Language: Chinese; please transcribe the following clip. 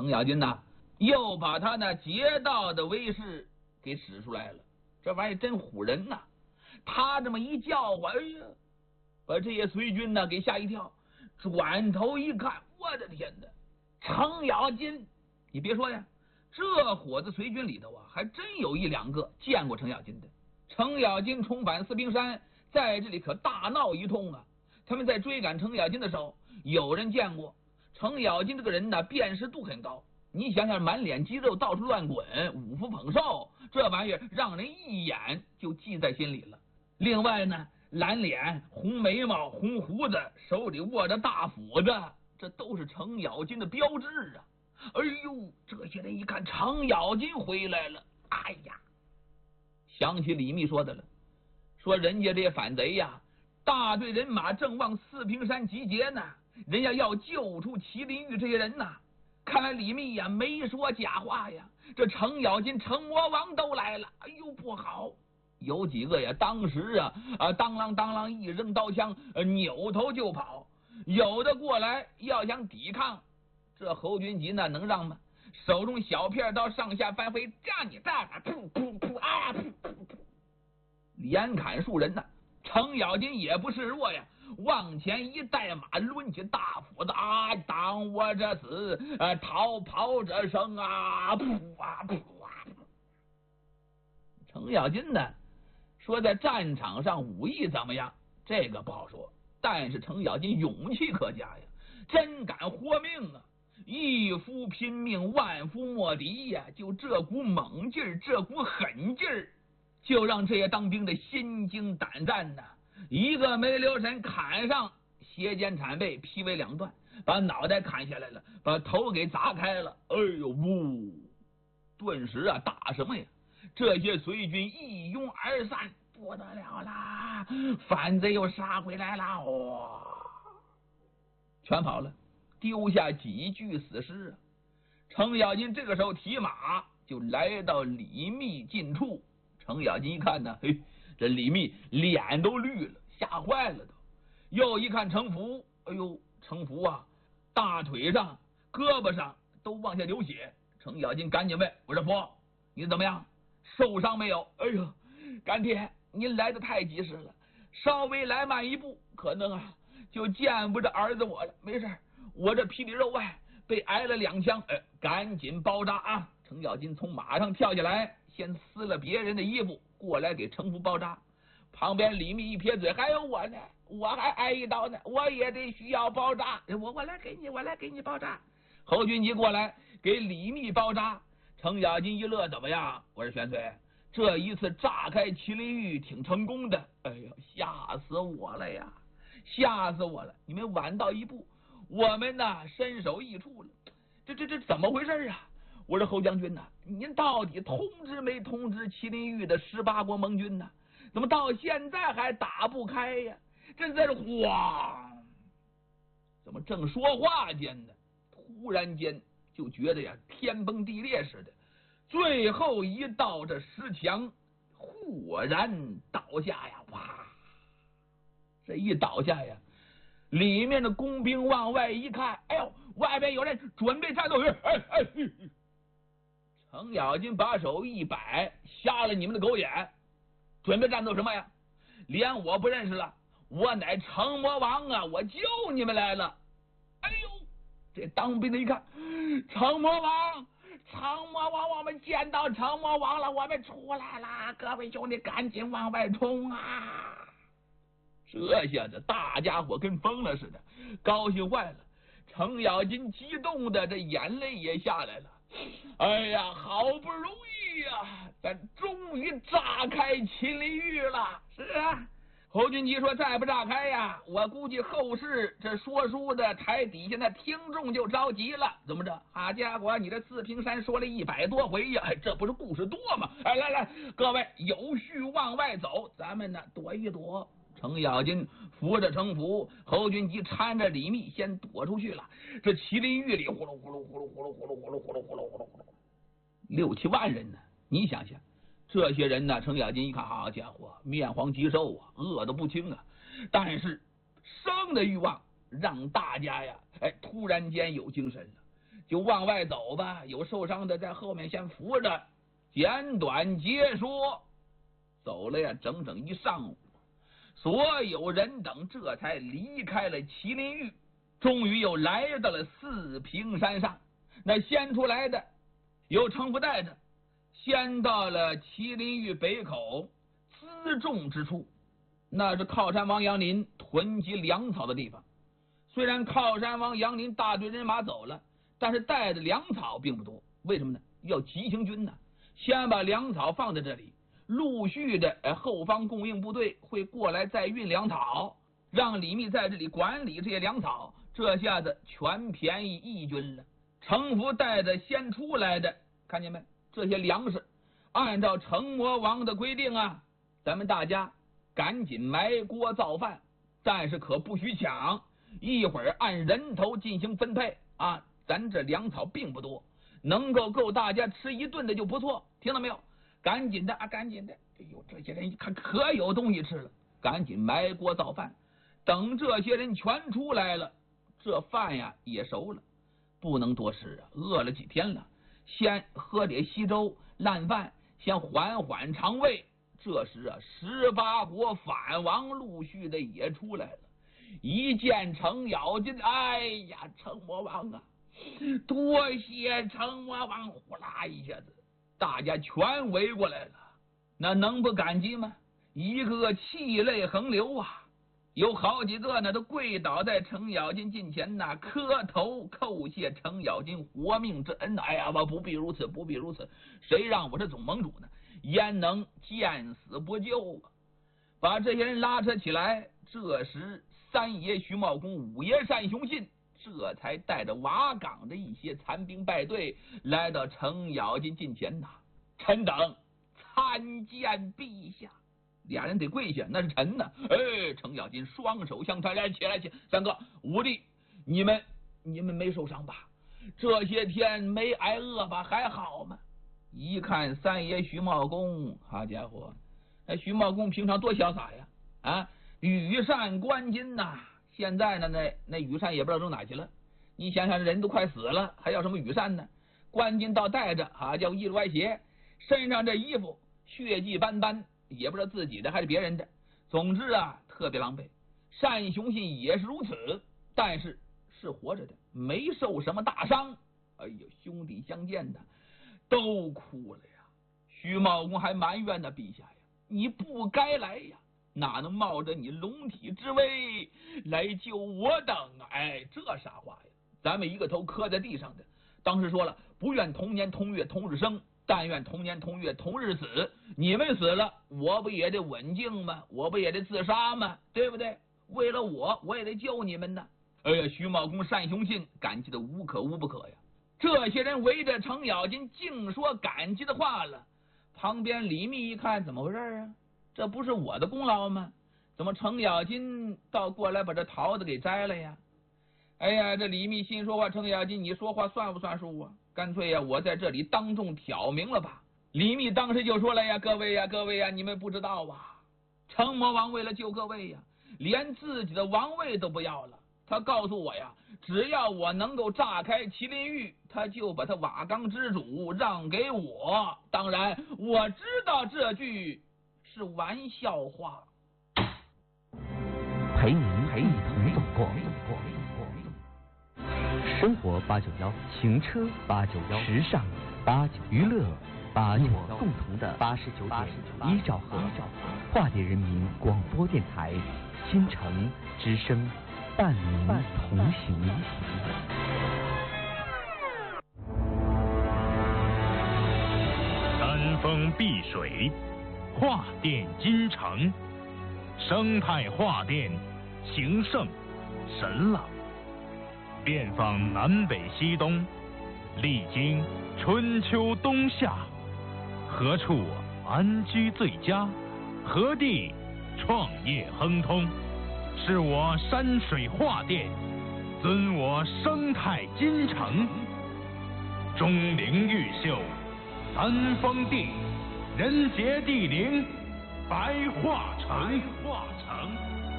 程咬金呐，又把他那劫道的威势给使出来了，这玩意真唬人呐！他这么一叫唤，哎呀，把这些随军呢给吓一跳，转头一看，我的天哪！程咬金，你别说呀，这伙子随军里头啊，还真有一两个见过程咬金的。程咬金重返四平山，在这里可大闹一通啊！他们在追赶程咬金的时候，有人见过程咬金这个人呢，辨识度很高。你想想，满脸肌肉，到处乱滚，五福捧寿，这玩意儿让人一眼就记在心里了。另外呢，蓝脸、红眉毛、红胡子，手里握着大斧子，这都是程咬金的标志啊！哎呦，这些人一看程咬金回来了，哎呀，想起李密说的了，说人家这些反贼呀，大队人马正往四平山集结呢，人家要救出麒麟玉这些人呐。看来李密呀没说假话呀，这程咬金、程魔王都来了，哎呦不好！有几个呀，当时当啷当啷一扔刀枪，扭头就跑；有的过来要想抵抗，这侯军吉呢能让吗？手中小片刀上下翻飞，这你大胆，噗噗噗啊，噗噗噗，连砍数人呐！程咬金也不示弱呀，往前一带马，抡起大斧子啊，挡我这死，逃跑者生啊！噗啊噗啊！程咬金呢，说在战场上武艺怎么样，这个不好说，但是程咬金勇气可嘉呀，真敢活命啊！一夫拼命，万夫莫敌呀！就这股猛劲儿，这股狠劲儿，就让这些当兵的心惊胆战呐！一个没留神砍上，斜肩铲背，劈为两段，把脑袋砍下来了，把头给砸开了。哎呦不！顿时啊，打什么呀？这些随军一拥而散，不得了啦！反贼又杀回来了，哇！全跑了，丢下几具死尸啊！程咬金这个时候提马就来到李密近处。程咬金一看呢，嘿，这李密脸都绿了，吓坏了都。又一看程福，哎呦，程福啊，大腿上、胳膊上都往下流血。程咬金赶紧问：“我说福，你怎么样？受伤没有？”哎呦，干爹，您来的太及时了，稍微来慢一步，可能就见不着儿子我了。没事，我这皮里肉外被挨了2枪，赶紧包扎啊！程咬金从马上跳下来，先撕了别人的衣服，过来给程福包扎。旁边李密一撇嘴：“还有我呢，我还挨一刀呢，我也得需要包扎。我来给你包扎。”侯军吉过来给李密包扎。程咬金一乐：“怎么样？我说玄粹，这一次炸开麒麟玉挺成功的。”哎呀，吓死我了呀！吓死我了！你们晚到一步，我们呢身首异处了。这怎么回事啊？我说侯将军呐，您到底通知没通知麒麟玉的18国盟军呢？怎么到现在还打不开呀？这在这晃，怎么正说话间呢？突然间就觉得呀，天崩地裂似的。最后一道这石墙豁然倒下呀！哇！这一倒下呀，里面的工兵往外一看，哎呦，外边有人准备战斗！程咬金把手一摆：“瞎了你们的狗眼！准备战斗什么呀？连我不认识了，我乃程魔王啊！我救你们来了！”哎呦，这当兵的一看，程魔王，我们见到程魔王了，我们出来了，各位兄弟赶紧往外冲啊！这下子大家伙跟疯了似的，高兴坏了。程咬金激动的这眼泪也下来了。哎呀，好不容易呀，咱终于炸开麒麟玉了。是啊，侯军吉说再不炸开呀，我估计后世这说书的台底下那听众就着急了。怎么着？好家伙，你这四平山说了100多回呀，这不是故事多吗？来，各位有序往外走，咱们呢躲一躲。程咬金扶着程福，侯军吉搀着李密先躲出去了。这麒麟玉里呼噜呼噜呼噜呼噜呼噜呼噜呼噜呼噜呼噜呼噜，6、7万人呢。你想想，这些人呢，程咬金一看，好家伙，面黄肌瘦啊，饿得不轻啊。但是生的欲望让大家呀，突然间有精神了。 就往外走吧，有受伤的在后面先扶着。简短结说，走了呀整整一上午，所有人等这才离开了麒麟峪，终于又来到了四平山上。那先出来的有程福带着，先到了麒麟峪北口辎重之处，那是靠山王杨林囤积粮草的地方。虽然靠山王杨林大队人马走了，但是带的粮草并不多。为什么呢？要急行军呢，先把粮草放在这里，陆续的后方供应部队会过来再运粮草，让李密在这里管理这些粮草，这下子全便宜义军了。程福带着先出来的，看见没？这些粮食按照成魔王的规定啊，咱们大家赶紧埋锅造饭，但是可不许抢，一会儿按人头进行分配啊。咱这粮草并不多，能够大家吃一顿的就不错，听到没有？赶紧的啊，赶紧的！哎呦，这些人一看可有东西吃了，赶紧埋锅造饭。等这些人全出来了，这饭呀也熟了，不能多吃啊，饿了几天了，先喝点稀粥烂饭，先缓缓肠胃。这时啊，18国反王陆续的也出来了，一见程咬金，哎呀，程魔王啊，多谢程魔王！呼啦一下子，大家全围过来了，那能不感激吗？一个泣泪横流啊！有好几个呢，都跪倒在程咬金近前呐，磕头叩谢程咬金活命之恩。哎呀，我不必如此，不必如此，谁让我是总盟主呢？焉能见死不救啊！把这些人拉扯起来。这时三爷徐茂公、五爷单雄信这才带着瓦岗的一些残兵败队来到程咬金近前呐。臣等参见陛下。俩人得跪下，那是臣呢。哎，程咬金双手相搀，来起来起。三哥五弟，你们没受伤吧？这些天没挨饿吧？还好吗？一看三爷徐茂公，好家伙，徐茂公平常多潇洒呀！啊，羽扇纶巾呐，现在呢，那羽扇也不知道扔哪去了。你想想，人都快死了，还要什么羽扇呢？纶巾倒带着，啊，叫一歪斜，身上这衣服血迹斑斑，也不知道自己的还是别人的。总之啊，特别狼狈。单雄信也是如此，但是是活着的，没受什么大伤。哎呦，兄弟相见的都哭了呀！徐茂公还埋怨呢，陛下呀，你不该来呀，哪能冒着你龙体之威来救我等啊？哎，这啥话呀？咱们一个头磕在地上的，当时说了，不愿同年同月同日生，但愿同年同月同日死。你们死了，我不也得刎颈吗？我不也得自杀吗？对不对？为了我也得救你们呢。哎呀，徐茂公、单雄信感激的无可无不可呀。这些人围着程咬金净说感激的话了。旁边李密一看，怎么回事啊？这不是我的功劳吗？怎么程咬金倒过来把这桃子给摘了呀？哎呀，这李密心说话，程咬金你说话算不算数啊？干脆呀，我在这里当众挑明了吧。李密当时就说了呀，各位呀，你们不知道啊，程魔王为了救各位呀，连自己的王位都不要了。他告诉我呀，只要我能够炸开麒麟峪，他就把他瓦岗之主让给我。当然我知道这句是玩笑话。 陪您一同走过生活891，行车891，时尚891，娱乐891，共同的89.1兆赫，化蝶人民广播电台，新城之声，伴您同行。 山峰碧水，画电金城，生态画电，情圣神朗，遍访南北西东，历经春秋冬夏，何处安居最佳？何地创业亨通？是我山水画电，尊我生态金城。钟灵毓秀，三峰地，人杰地灵，白桦城。